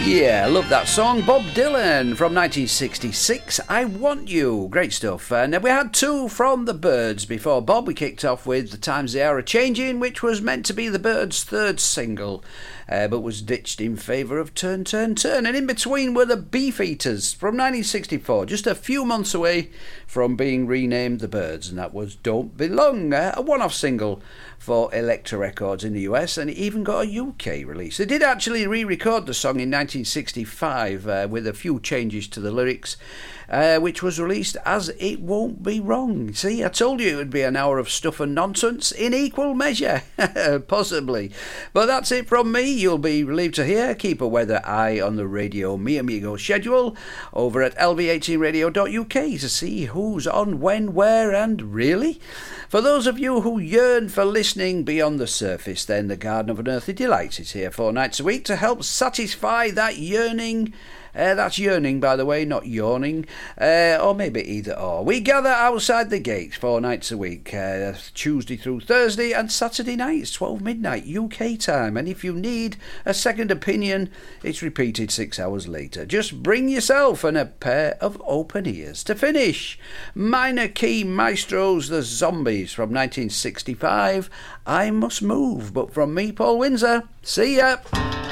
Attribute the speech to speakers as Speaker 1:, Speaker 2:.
Speaker 1: Yeah, love that song. Bob Dylan from 1966, I Want You. Great stuff. And we had two from the Byrds before Bob. We kicked off with The Times They Are A-Changin', which was meant to be the Byrds' third single, but was ditched in favour of Turn, Turn, Turn. And in between were the Beefeaters from 1964, just a few months away from being renamed the Byrds, and that was Don't Belong, a one-off single for Elektra Records in the US, and it even got a UK release. They did actually re-record the song in 1965 with a few changes to the lyrics, which was released as It Won't Be Wrong. See, I told you it would be an hour of stuff and nonsense in equal measure, possibly. But that's it from me. You'll be relieved to hear. Keep a weather eye on the Radio Mi Amigo schedule over at lv18radio.uk to see who's on, when, where, and really. For those of you who yearn for listening beyond the surface, then the Garden of Unearthly Delights is here 4 nights a week to help satisfy that yearning. That's yearning, by the way, not yawning, or maybe either or. We gather outside the gates 4 nights a week, Tuesday through Thursday and Saturday nights, 12 midnight UK time. And if you need a second opinion, it's repeated 6 hours later. Just bring yourself and a pair of open ears. To finish, Minor Key Maestro's The Zombies from 1965, I Must Move. But from me, Paul Windsor, see ya!